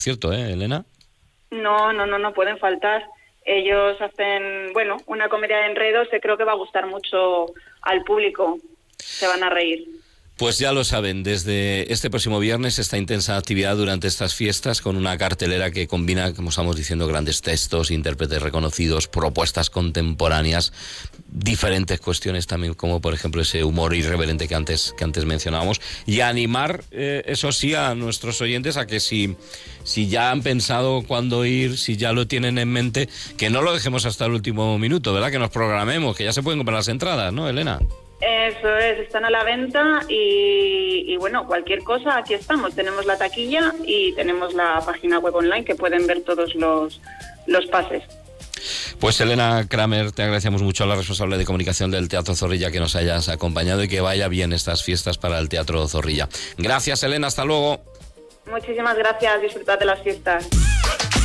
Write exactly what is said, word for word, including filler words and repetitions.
Cierto, ¿eh, Elena? No, no, no, no pueden faltar. Ellos hacen, bueno, una comedia de enredos que creo que va a gustar mucho al público. Se van a reír. Pues ya lo saben, desde este próximo viernes esta intensa actividad durante estas fiestas con una cartelera que combina, como estamos diciendo, grandes textos, intérpretes reconocidos, propuestas contemporáneas, diferentes cuestiones también, como por ejemplo ese humor irreverente que antes, que antes mencionábamos, y animar, eh, eso sí, a nuestros oyentes a que si, si ya han pensado cuándo ir, si ya lo tienen en mente, que no lo dejemos hasta el último minuto, ¿verdad? Que nos programemos, que ya se pueden comprar las entradas, ¿no, Elena? Eso es, están a la venta y, y bueno, cualquier cosa, aquí estamos. Tenemos la taquilla y tenemos la página web online que pueden ver todos los, los pases. Pues Elena Kramer, te agradecemos mucho a la responsable de comunicación del Teatro Zorrilla que nos hayas acompañado y que vaya bien estas fiestas para el Teatro Zorrilla. Gracias, Elena, hasta luego. Muchísimas gracias, disfrutad de las fiestas.